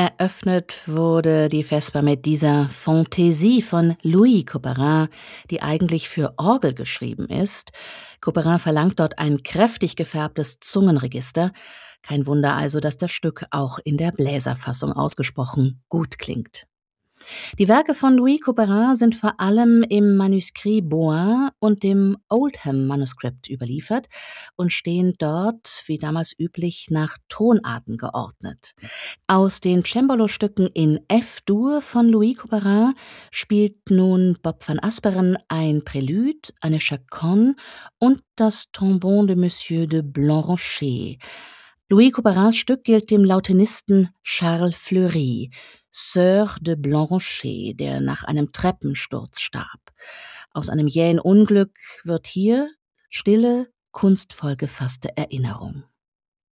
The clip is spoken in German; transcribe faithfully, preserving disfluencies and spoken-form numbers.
Eröffnet wurde die Vesper mit dieser Fantaisie von Louis Couperin, die eigentlich für Orgel geschrieben ist. Couperin verlangt dort ein kräftig gefärbtes Zungenregister. Kein Wunder also, dass das Stück auch in der Bläserfassung ausgesprochen gut klingt. Die Werke von Louis Couperin sind vor allem im Manuskript Boin und dem Oldham-Manuskript überliefert und stehen dort, wie damals üblich, nach Tonarten geordnet. Aus den Cembalo-Stücken in F-Dur von Louis Couperin spielt nun Bob van Asperen ein Prälude, eine Chaconne und das Tombon de Monsieur de Blanchet. Louis Couperins Stück gilt dem Lautenisten Charles Fleury, Sœur de Blanchet, der nach einem Treppensturz starb. Aus einem jähen Unglück wird hier stille, kunstvoll gefasste Erinnerung.